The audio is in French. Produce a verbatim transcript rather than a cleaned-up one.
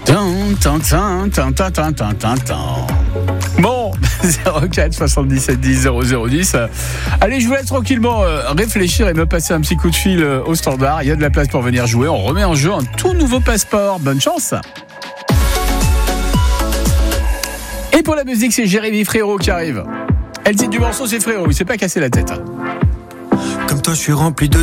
Tin, tin, tin, tin, tin, tin, tin, tin. Bon, zéro quatre soixante-dix-sept dix zéro zéro dix. Allez, je vous laisse tranquillement euh, réfléchir et me passer un petit coup de fil euh, au standard. Il y a de la place pour venir jouer. On remet en jeu un tout nouveau passeport. Bonne chance. Et pour la musique, c'est Jérémy Frérot qui arrive. Elle dit du morceau, c'est Frérot. Il s'est pas cassé la tête. Comme toi, je suis rempli de